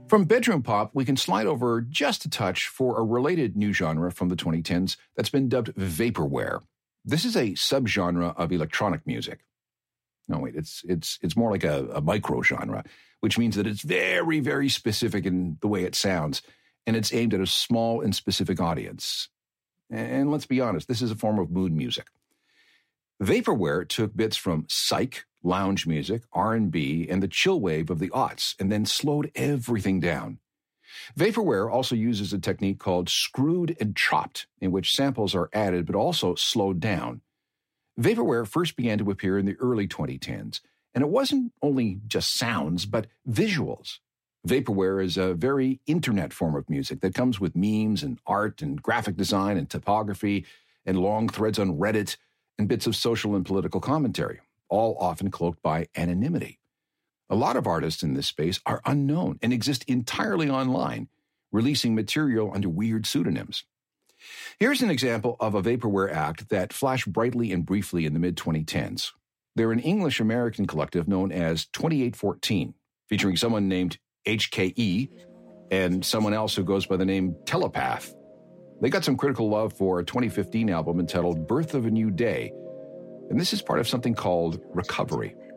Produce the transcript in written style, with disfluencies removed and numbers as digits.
From bedroom pop, we can slide over just a touch for a related new genre from the 2010s that's been dubbed vaporware. This is a subgenre of electronic music. No, wait, it's more like a micro genre, which means that it's very, very specific in the way it sounds, and it's aimed at a small and specific audience. And let's be honest, this is a form of mood music. Vaporware took bits from psych, lounge music, R&B, and the chill wave of the aughts, and then slowed everything down. Vaporware also uses a technique called screwed and chopped, in which samples are added but also slowed down. Vaporware first began to appear in the early 2010s, and it wasn't only just sounds, but visuals. Vaporware is a very internet form of music that comes with memes and art and graphic design and typography and long threads on Reddit and bits of social and political commentary, all often cloaked by anonymity. A lot of artists in this space are unknown and exist entirely online, releasing material under weird pseudonyms. Here's an example of a vaporware act that flashed brightly and briefly in the mid-2010s. They're an English-American collective known as 2814, featuring someone named HKE and someone else who goes by the name Telepath. They got some critical love for a 2015 album entitled Birth of a New Day, and this is part of something called Recovery.